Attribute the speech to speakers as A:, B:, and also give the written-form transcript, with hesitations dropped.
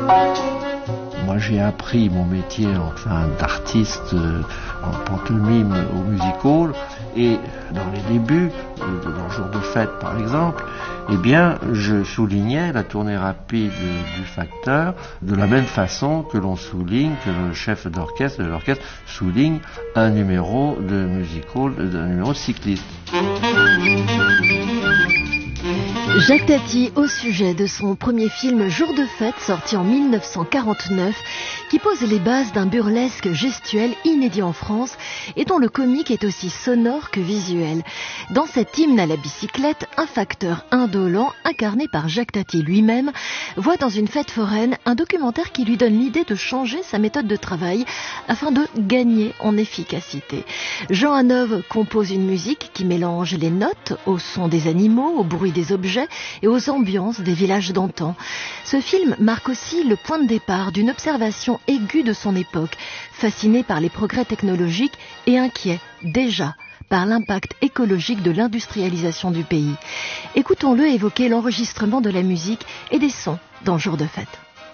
A: Moi, j'ai appris mon métier d'artiste en pantomime au music hall, et dans les débuts, dans Jour de fête par exemple, eh bien, je soulignais la tournée rapide du facteur de la même façon que l'on souligne, que le chef d'orchestre de l'orchestre souligne un numéro de music hall, un numéro cycliste.
B: Jacques Tati au sujet de son premier film Jour de fête, sorti en 1949, qui pose les bases d'un burlesque gestuel inédit en France et dont le comique est aussi sonore que visuel. Dans cet hymne à la bicyclette, un facteur indolent, incarné par Jacques Tati lui-même, voit dans une fête foraine un documentaire qui lui donne l'idée de changer sa méthode de travail afin de gagner en efficacité. Jean Hanov compose une musique qui mélange les notes au son des animaux, au bruit des objets et aux ambiances des villages d'antan. Ce film marque aussi le point de départ d'une observation aiguë de son époque, fasciné par les progrès technologiques et inquiet, déjà, par l'impact écologique de l'industrialisation du pays. Écoutons-le évoquer l'enregistrement de la musique et des sons dans Jour de fête.